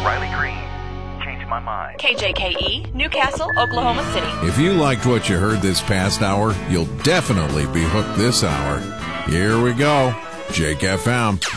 Riley Green. Changed my mind. KJKE, Newcastle, Oklahoma City. If you liked what you heard this past hour, you'll definitely be hooked this hour. Here we go. Jake FM.